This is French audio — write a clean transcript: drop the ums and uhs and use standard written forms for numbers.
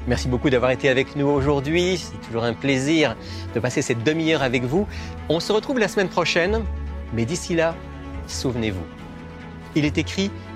Merci beaucoup d'avoir été avec nous aujourd'hui. C'est toujours un plaisir de passer cette demi-heure avec vous. On se retrouve la semaine prochaine, mais d'ici là, souvenez-vous. Il est écrit